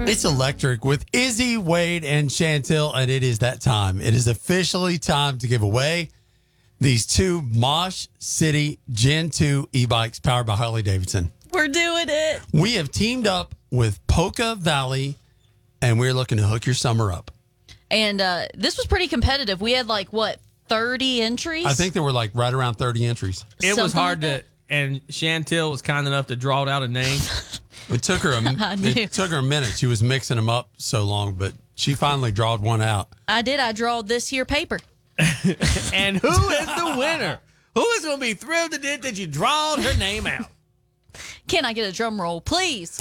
It's electric with Izzy, Wade, and Chantel, and it is that time. It is officially time to give away these two Mosh City Gen 2 e-bikes powered by Harley Davidson. We're doing it. We have teamed up with Polka Valley, and we're looking to hook your summer up. And this was pretty competitive. We had 30 entries? I think there were right around 30 entries. It was Something hard like to, and Chantel was kind enough to draw out a name. It took her a minute. She was mixing them up so long, but she finally drawed one out. I did. I drawed this here paper. And who is the winner? Who is going to be thrilled to death that you drawed her name out? Can I get a drum roll, please?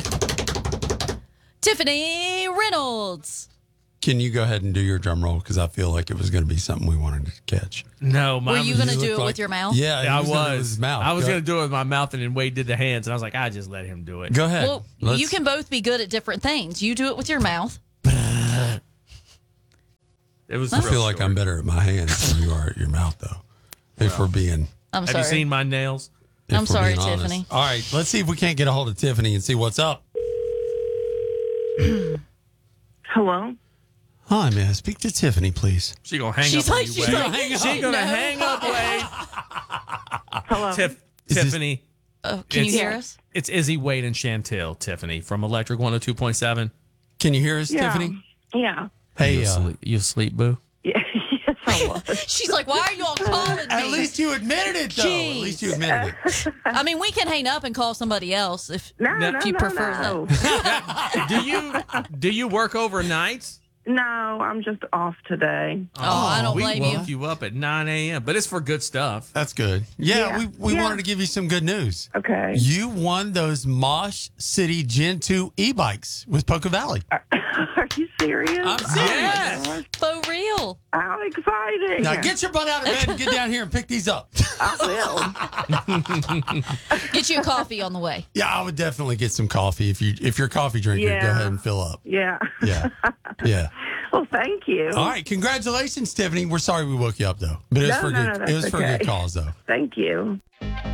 Tiffany Reynolds. Can you go ahead and do your drum roll? Because I feel like it was going to be something we wanted to catch. No, Were you going to do it with your mouth? Yeah, I was. Gonna do it with his mouth. I was going to do it with my mouth, and then Wade did the hands, and I was like, I just let him do it. Go ahead. Well, you can both be good at different things. You do it with your mouth. It was. I feel like I'm better at my hands than you are at your mouth, though. If we're being. I'm Have sorry. you seen my nails? if I'm we're sorry, being honest. Tiffany. All right, let's see if we can't get a hold of Tiffany and see what's up. Hello? Hi, may I speak to Tiffany, please? She gonna hang She's up like, on you, she's Wade. like, She gonna no. hang up, Wade. Hello? this- Tiffany. Oh, can you It's- hear us? It's Izzy, Wade, and Chantel, Tiffany, from Electric 102.7. Can you hear us, Yeah. Tiffany? Yeah. Hey, You asleep, boo? Yeah. Yes, I was. She's like, why are you all calling me? at least you admitted it, though. Jeez. At least you admitted it. I mean, we can hang up and call somebody else if No, no, you no, prefer no. Do you work overnights? No, I'm just off today. Oh, I don't we blame you. woke you up at 9 a.m., but it's for good stuff. That's good. Yeah, Yeah. we Yeah. wanted to give you some good news. Okay. You won those Mosh City Gen 2 e-bikes with Polka Valley. Are you serious? I'm serious. Yes. For real. How exciting. Now get your butt out of bed and get down here and pick these up. I will. Get you a coffee on the way. Yeah, I would definitely get some coffee. If you're a coffee drinker, go Yeah. ahead and fill up. Yeah. Yeah. Yeah. Well, thank you. All right. Congratulations, Tiffany. We're sorry we woke you up though. But it was No, for no, good no, it was that's for a good okay. cause though. Thank you.